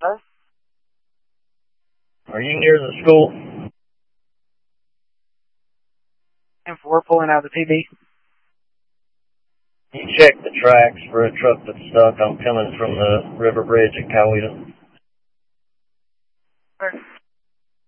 sir. Are you near the school? And we're pulling out the PB. You check the tracks for a truck that's stuck. I'm coming from the river bridge at Coweta. Sir.